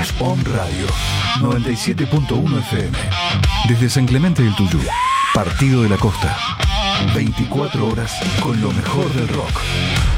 On Radio 97.1 FM. Desde San Clemente del Tuyú, Partido de la Costa. 24 horas con lo mejor del rock.